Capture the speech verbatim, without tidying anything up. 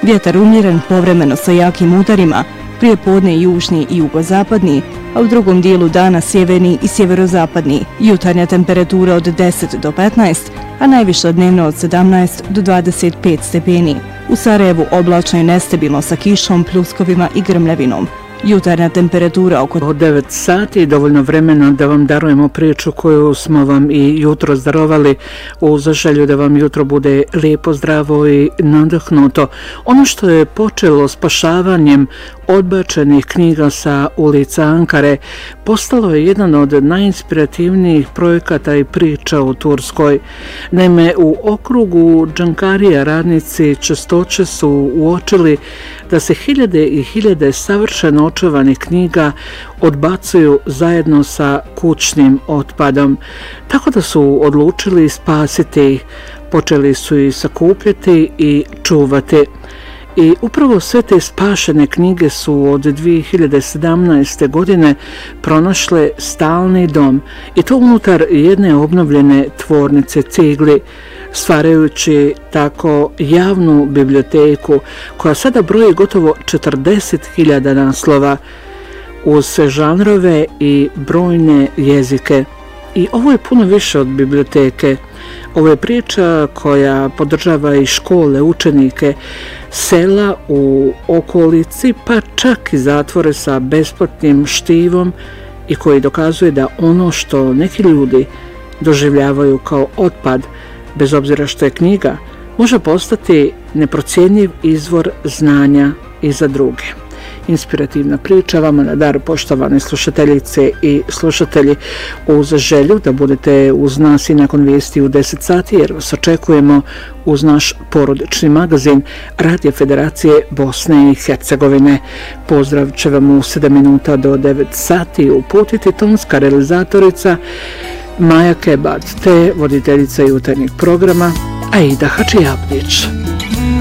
Vjetar umjeren, povremeno sa jakim udarima, prije podne južni i jugozapadni, a u drugom dijelu dana sjeverni i sjeverozapadni. Jutarnja temperatura od deset do petnaest, a najviša dnevno od sedamnaest do dvadeset pet stepeni. U Sarajevu oblačno i nestabilno sa kišom, pljuskovima i grmljavinom. Jutarnja temperatura oko od devet sati, dovoljno vremena da vam darujemo priču koju smo vam i jutro darovali u želju da vam jutro bude lijepo, zdravo i nadahnuto. Ono što je počelo spašavanjem odbačenih knjiga sa ulica Ankare postalo je jedan od najinspirativnijih projekata i priča u Turskoj. Naime, u okrugu Džankarija radnici čistoće su uočili da se hiljade i hiljade savršeno očuvanih knjiga odbacuju zajedno sa kućnim otpadom. Tako da su odlučili spasiti ih. Počeli su ih sakupljati i čuvati. I upravo sve te spašene knjige su od dvije hiljade sedamnaeste. godine pronašle stalni dom, i to unutar jedne obnovljene tvornice cigli, stvarajući tako javnu biblioteku koja sada broji gotovo četrdeset hiljada naslova uz sve žanrove i brojne jezike. I ovo je puno više od biblioteke. Ovo je priča koja podržava i škole, učenike, sela u okolici, pa čak i zatvore sa besplatnim štivom, i koji dokazuje da ono što neki ljudi doživljavaju kao otpad, bez obzira što je knjiga, može postati neprocjenjiv izvor znanja i za druge. Inspirativna priča vama na dar, poštovane slušateljice i slušatelji, uz želju da budete uz nas i nakon vijesti u deset sati, jer vas očekujemo uz naš porodični magazin Radio Federacije Bosne i Hercegovine. Pozdrav će vam u sedam minuta do devet sati uputiti tonska realizatorica Maja Kebat, te voditeljica jutarnjeg programa Aida Hadžijavlić.